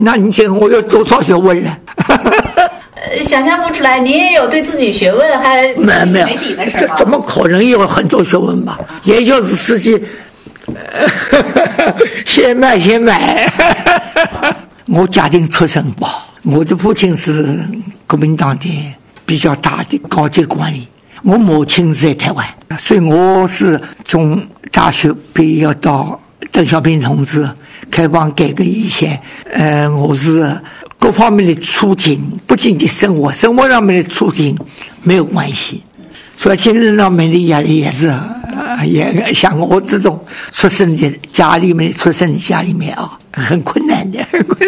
那你想我有多少学问呢？ 想象不出来，您也有对自己学问还没底的时候。 怎么可能有很多学问吧？也就是自己先买。我家庭出身不好，我的父亲是国民党的比较大的高级官吏，我母亲是在台湾，所以我是从大学毕业到邓小平同志开放改革以前，我是各方面的促进，不仅仅生活上面的促进没有关系，所以精神上面的压力也是，也像我这种出生的家里面啊，很困难的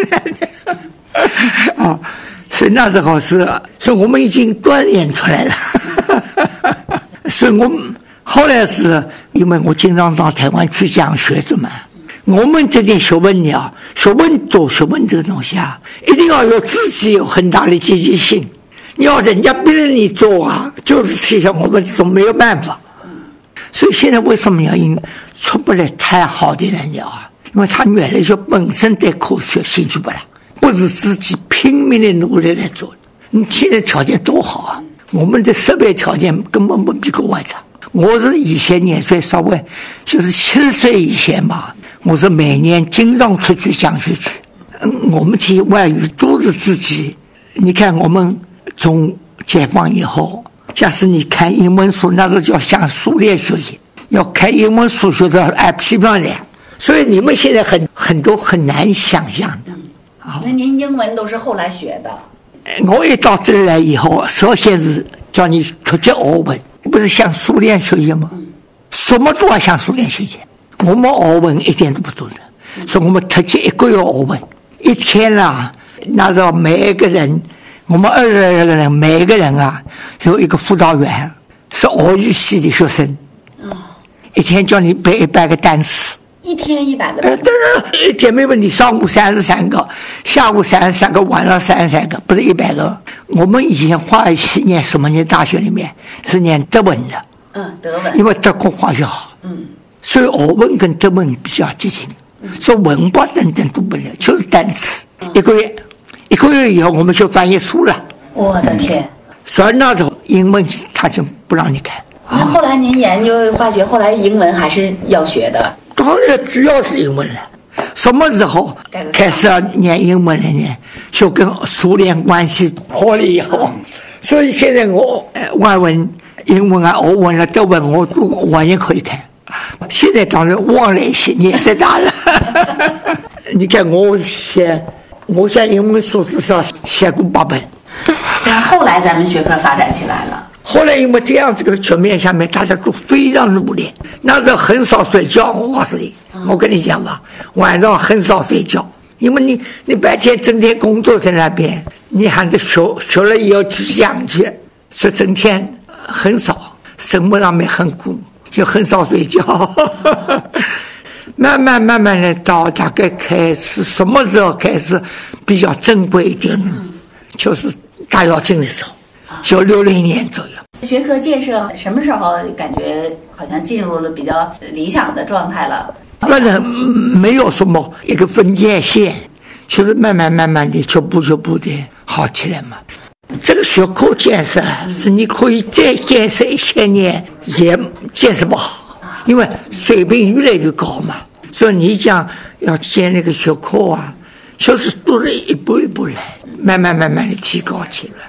啊。所以那时候所以我们已经锻炼出来了。所以我们后来是因为我经常到台湾去讲学子嘛，我们这点学问呢，做学问这个东西啊，一定要有自己有很大的积极性。你要人家逼着你做啊，就是像我们这种没有办法。所以现在为什么要出不来太好的人了啊？因为他原来就本身对科学兴趣不大，不是自己拼命的努力来做。你现在条件多好啊！我们的设备条件根本不比国外差。我是以前年岁稍微就是70岁以前吧，我是每年经常出去讲学去。我们这些外语都是自己。你看我们从解放以后，假使你看英文书，那是叫向苏联学习，要看英文书学的按批判的。所以你们现在很多很难想象的。 那您英文都是后来学的？ 我一到这里来以后，首先是叫你突击俄文，不是向苏联学习吗？什么都要向苏联学习。我们俄文一点都不懂的，所以我们突击1个月俄文，一天啊，那时候每一个人，我们22个人，每一个人啊有一个辅导员，是俄语系的学生，一天叫你背100个单词。 一天100个？ 对，一天没问题。上午33个，下午33个，晚上33个，不是100个。我们以前化学系念什么？念大学里面是念德文的。 德文。 因为德国化学好。所以俄文跟德文比较接近。所以文法等等都不能，就是单词。1个月以后我们就翻译书了。 我的天！ 所以那时候英文他就不让你看。 那后来您研究化学，后来英文还是要学的。 当然主要是英文了。什么时候开始要念英文了呢？就跟苏联关系破了以后。所以现在我外文、英文啊、俄文啊、德文我都完全可以看。现在当然忘了一些，年岁大了。你看我写英文书至少写过8本。 但后来咱们学科发展起来了。 后来因为这样这个局面下面，大家都非常努力，那时候很少睡觉。我告诉你，我跟你讲吧，晚上很少睡觉，因为你白天整天工作在那边，你还得学了以后去讲去，是整天很少，生活上面很苦，就很少睡觉。慢慢的到大概开始什么时候开始比较正规一点，就是大跃进的时候。就60年左右。 学科建设什么时候感觉好像进入了比较理想的状态了？ 当然没有什么一个分界线，就是慢慢的逐步的好起来嘛。这个学科建设是你可以再建设1000年也建设不好，因为水平越来越高嘛。所以你讲要建那个学科啊，就是都是一步一步来，慢慢的提高起来。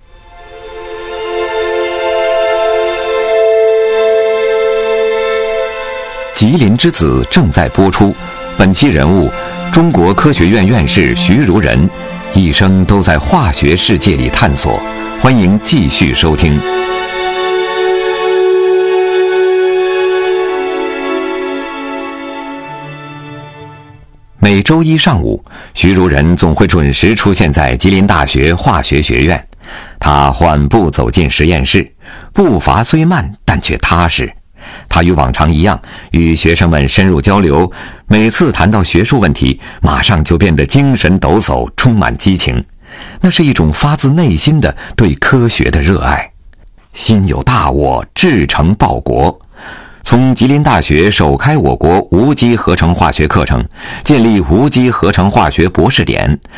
吉林之子正在播出，本期人物中国科学院院士徐如人，一生都在化学世界里探索，欢迎继续收听。每周一上午，徐如人总会准时出现在吉林大学化学学院。他缓步走进实验室，步伐虽慢，但却踏实。他与往常一样，与学生们深入交流，每次谈到学术问题，马上就变得精神抖擞，充满激情。那是一种发自内心的对科学的热爱。心有大我，志成报国。 从吉林大学首开我国无机合成化学课程，建立无机合成化学博士点，